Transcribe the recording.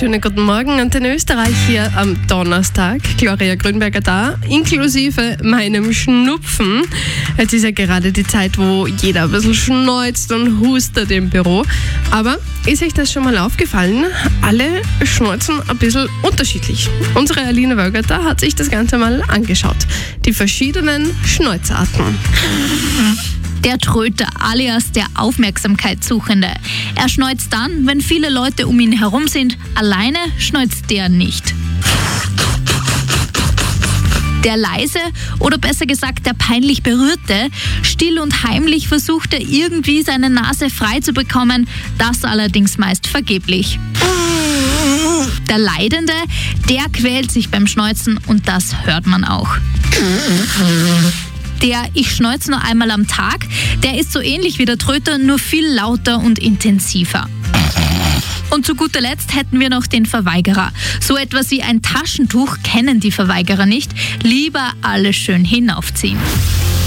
wunderschönen guten Morgen an den Österreich hier am Donnerstag. Gloria Grünberger da, inklusive meinem Schnupfen. Jetzt ist ja gerade die Zeit, wo jeder ein bisschen schneuzt und hustet im Büro. Aber ist euch das schon mal aufgefallen? Alle schneuzen ein bisschen unterschiedlich. Unsere Aline Wölgerter hat sich das Ganze mal angeschaut. Die verschiedenen Schneuzarten. Der Tröter alias der Aufmerksamkeitssuchende. Er schneuzt dann, wenn viele Leute um ihn herum sind. Alleine schneuzt der nicht. Der leise, oder besser gesagt der peinlich Berührte, still und heimlich versucht er irgendwie seine Nase frei zu bekommen, das allerdings meist vergeblich. Der Leidende, der quält sich beim Schneuzen und das hört man auch. Der Ich schneuze nur einmal am Tag, der ist so ähnlich wie der Tröter, nur viel lauter und intensiver. Und zu guter Letzt hätten wir noch den Verweigerer. So etwas wie ein Taschentuch kennen die Verweigerer nicht. Lieber alles schön hinaufziehen.